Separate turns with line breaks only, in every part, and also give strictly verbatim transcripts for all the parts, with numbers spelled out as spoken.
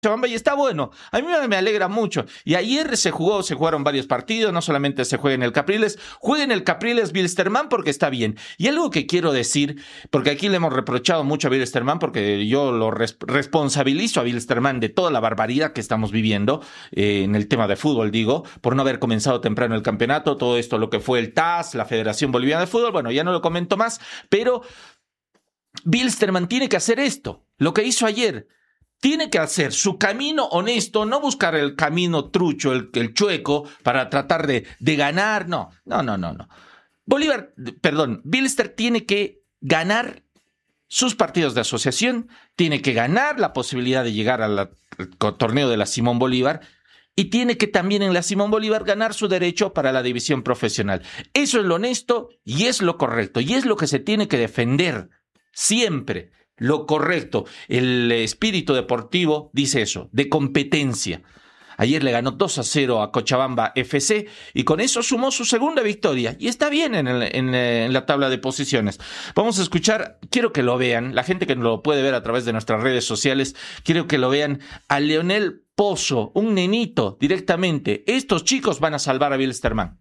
Cochabamba y está bueno, a mí me alegra mucho. Y ayer se jugó, se jugaron varios partidos, no solamente se juega en el Capriles, juega en el Capriles Wilstermann porque está bien. Y algo que quiero decir, porque aquí le hemos reprochado mucho a Wilstermann, porque yo lo res- responsabilizo a Wilstermann de toda la barbaridad que estamos viviendo, eh, en el tema de fútbol, digo, por no haber comenzado temprano el campeonato, todo esto, lo que fue el T A S, la Federación Boliviana de Fútbol, bueno, ya no lo comento más, pero Wilstermann tiene que hacer esto, lo que hizo ayer. Tiene que hacer su camino honesto, no buscar el camino trucho, el, el chueco, para tratar de, de ganar. No, no, no, no, no. Bolívar, perdón, Wilster tiene que ganar sus partidos de asociación, tiene que ganar la posibilidad de llegar al, al torneo de la Simón Bolívar y tiene que también en la Simón Bolívar ganar su derecho para la división profesional. Eso es lo honesto y es lo correcto y es lo que se tiene que defender siempre. Lo correcto, el espíritu deportivo dice eso, de competencia. Ayer le ganó dos a cero a Cochabamba F C y con eso sumó su segunda victoria y está bien en, el, en, en la tabla de posiciones. Vamos a escuchar, quiero que lo vean, la gente que lo puede ver a través de nuestras redes sociales, quiero que lo vean a Leonel Pozo, un nenito directamente. Estos chicos van a salvar a Wilstermann.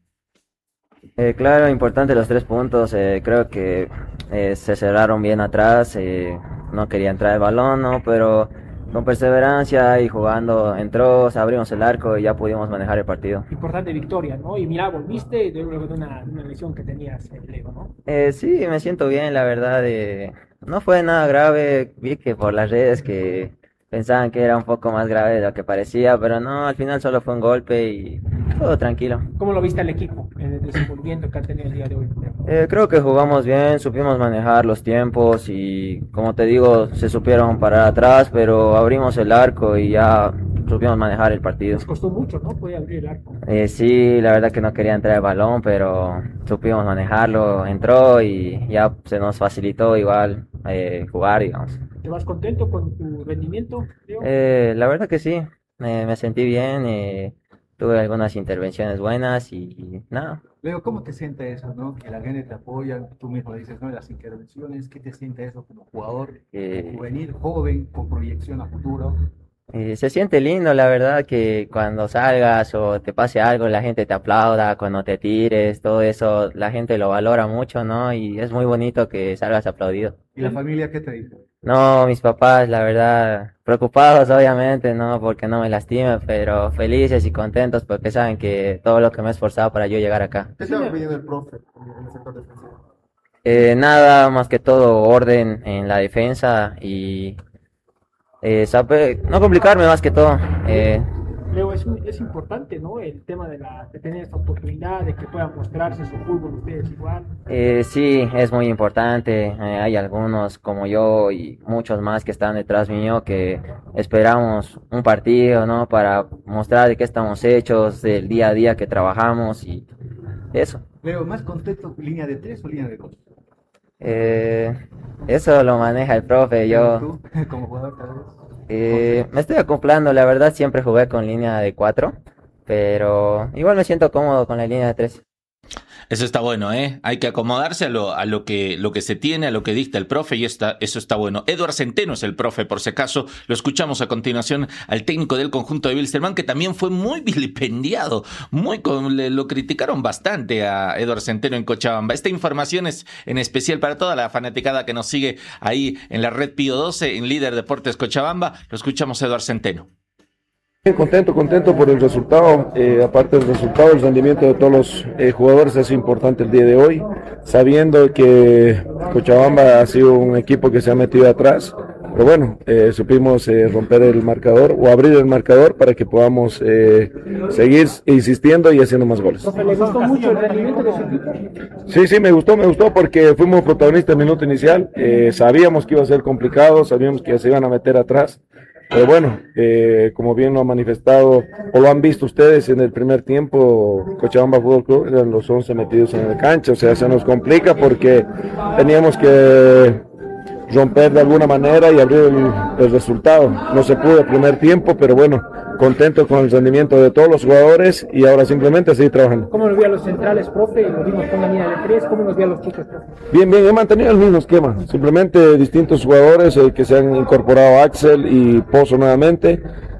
Eh, claro, importante los tres puntos, eh, creo que eh, se cerraron bien atrás, eh, no quería entrar el balón, ¿no? Pero con perseverancia y jugando entró, abrimos el arco y ya pudimos manejar el partido.
Importante victoria, ¿no? Y mira, volviste luego de una, una lesión que tenías en el ego, ¿no?
Eh, sí, me siento bien, la verdad, eh, no fue nada grave, vi que por las redes que pensaban que era un poco más grave de lo que parecía, pero no, al final solo fue un golpe y todo tranquilo.
¿Cómo lo viste al equipo en el desenvolvimiento que ha tenido el día de hoy?
Eh, creo que jugamos bien, supimos manejar los tiempos y, como te digo, se supieron parar atrás, pero abrimos el arco y ya supimos manejar el partido.
Les costó mucho, ¿no? Podía abrir el arco.
Eh, sí, la verdad que no quería entrar el balón, pero supimos manejarlo, entró y ya se nos facilitó igual eh, jugar, digamos.
¿Te vas contento con tu rendimiento, Leo?
Eh, la verdad que sí, eh, me sentí bien, eh, tuve algunas intervenciones buenas y, y nada.
Leo, ¿cómo te siente eso, no? Que la gente te apoya, tú mismo dices, ¿no? Las intervenciones, ¿qué te siente eso como jugador
Eh,
juvenil, joven, con proyección a futuro?
Eh, se siente lindo, la verdad, que cuando salgas o te pase algo, la gente te aplauda, cuando te tires, todo eso, la gente lo valora mucho, ¿no? Y es muy bonito que salgas aplaudido.
¿Y la familia qué te dice?
No, mis papás, la verdad, preocupados obviamente, ¿no? Porque no me lastime, pero felices y contentos porque saben que todo lo que me he esforzado para yo llegar acá.
¿Qué te va pidiendo el profe en el sector defensivo?
Eh, nada, más que todo orden en la defensa y eh, saber, no complicarme más que todo. Eh,
Leo, es, un- es importante, ¿no? El tema de, la, de tener esta oportunidad, de que puedan mostrarse su fútbol ustedes igual.
Eh, sí, es muy importante. Eh, hay algunos como yo y muchos más que están detrás mío que esperamos un partido, ¿no? Para mostrar de qué estamos hechos, del día a día que trabajamos y eso.
Leo, ¿más contento línea de tres o línea de dos?
Eh, eso lo maneja el profe. Yo
¿Tú, como jugador, tal vez?
eh, me estoy acoplando, la verdad siempre jugué con línea de cuatro, pero igual me siento cómodo con la línea de tres.
Eso está bueno, ¿eh? Hay que acomodarse a lo, a lo que, lo que se tiene, a lo que dicta el profe, y está, eso está bueno. Eduard Centeno es el profe, por si acaso. Lo escuchamos a continuación al técnico del conjunto de Wilstermann, que también fue muy vilipendiado. Muy con, le, lo criticaron bastante a Eduard Centeno en Cochabamba. Esta información es en especial para toda la fanaticada que nos sigue ahí en la red Pío doce, en Líder Deportes Cochabamba. Lo escuchamos a Eduard Centeno.
Bien, contento, contento por el resultado. Eh, aparte del resultado, el rendimiento de todos los eh, jugadores es importante el día de hoy, sabiendo que Cochabamba ha sido un equipo que se ha metido atrás, pero bueno, eh, supimos eh, romper el marcador o abrir el marcador para que podamos eh, seguir insistiendo y haciendo más goles.
Profe, ¿le gustó mucho el rendimiento de su equipo?
Sí, sí, me gustó, me gustó porque fuimos protagonistas en el minuto inicial, eh, sabíamos que iba a ser complicado, sabíamos que se iban a meter atrás. Pero bueno, eh, como bien lo han manifestado o lo han visto ustedes en el primer tiempo, Cochabamba Fútbol Club eran los once metidos en la cancha, o sea, se nos complica porque teníamos que romper de alguna manera y abrir el, el resultado. No se pudo el primer tiempo, pero bueno, contento con el rendimiento de todos los jugadores y ahora simplemente seguir trabajando.
¿Cómo nos ve a los centrales, profe? Lo vimos con la línea de tres. ¿Cómo nos ve a los chicos, profe?
Bien, bien, he mantenido el mismo esquema. Simplemente distintos jugadores eh, que se han incorporado, Axel y Pozo nuevamente.